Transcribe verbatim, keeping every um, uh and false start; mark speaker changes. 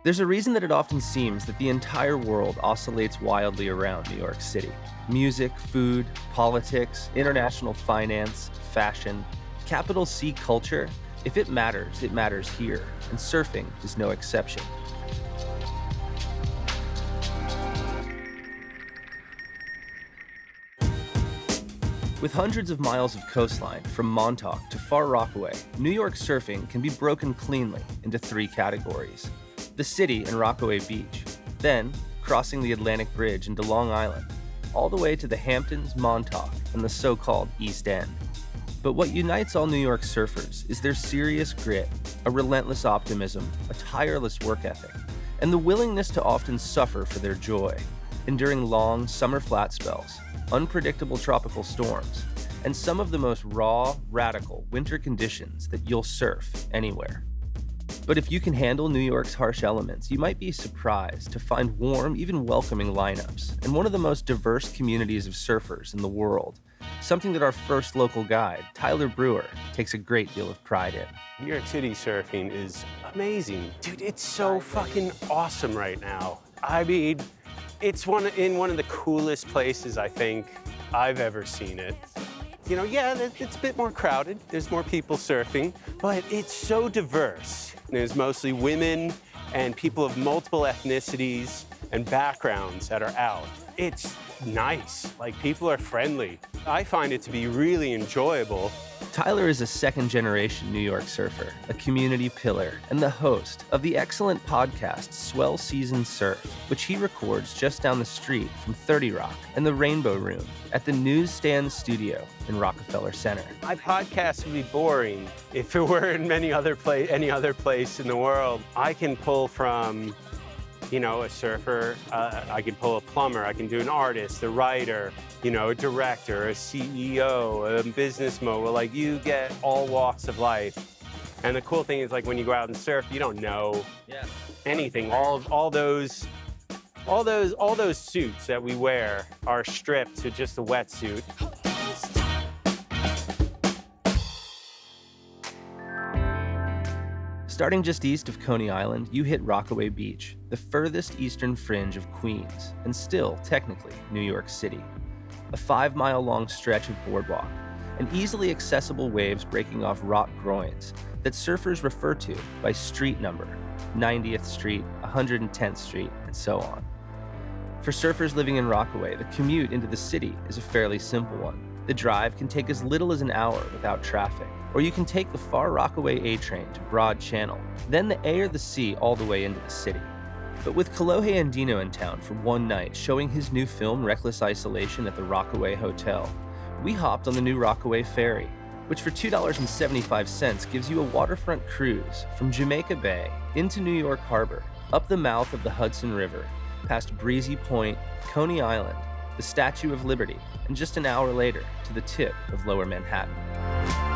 Speaker 1: There's a reason that it often seems that the entire world oscillates wildly around New York City. Music, food, politics, international finance, fashion, capital C culture. If it matters, it matters here, and surfing is no exception. With hundreds of miles of coastline from Montauk to Far Rockaway, New York surfing can be broken cleanly into three categories. The city and Rockaway Beach, then crossing the Atlantic Bridge into Long Island, all the way to the Hamptons, Montauk, and the so-called East End. But what unites all New York surfers is their serious grit, a relentless optimism, a tireless work ethic, and the willingness to often suffer for their joy, enduring long summer flat spells, unpredictable tropical storms, and some of the most raw, radical winter conditions that you'll surf anywhere. But if you can handle New York's harsh elements, you might be surprised to find warm, even welcoming lineups, and one of the most diverse communities of surfers in the world, something that our first local guide, Tyler Brewer, takes a great deal of pride in.
Speaker 2: New York City surfing is amazing. Dude, it's so fucking awesome right now. I mean, it's one in one of the coolest places I think I've ever seen it. You know, yeah, it's a bit more crowded. There's more people surfing, but it's so diverse. There's mostly women and people of multiple ethnicities and backgrounds that are out. It's nice. Like, people are friendly. I find it to be really enjoyable.
Speaker 1: Tyler is a second-generation New York surfer, a community pillar, and the host of the excellent podcast Swell Season Surf, which he records just down the street from thirty Rock and the Rainbow Room at the Newsstand Studio in Rockefeller Center.
Speaker 2: My podcast would be boring if it were in many other place, any other place in the world. I can pull from, you know, a surfer, uh, I can pull a plumber, I can do an artist, a writer, you know, a director, a C E O, a business mogul. Like, you get all walks of life. And the cool thing is, like, when you go out and surf, you don't know yeah. anything. All, all those, all those, all those suits that we wear are stripped to just a wetsuit.
Speaker 1: Starting just east of Coney Island, you hit Rockaway Beach, the furthest eastern fringe of Queens, and still, technically, New York City. A five-mile-long stretch of boardwalk, and easily accessible waves breaking off rock groins that surfers refer to by street number, ninetieth Street, one hundred tenth Street, and so on. For surfers living in Rockaway, the commute into the city is a fairly simple one. The drive can take as little as an hour without traffic, or you can take the Far Rockaway A train to Broad Channel, then the A or the C all the way into the city. But with Kolohe Andino in town for one night showing his new film Reckless Isolation at the Rockaway Hotel, we hopped on the new Rockaway Ferry, which for two dollars and seventy-five cents gives you a waterfront cruise from Jamaica Bay into New York Harbor, up the mouth of the Hudson River, past Breezy Point, Coney Island, the Statue of Liberty, and just an hour later to the tip of Lower Manhattan.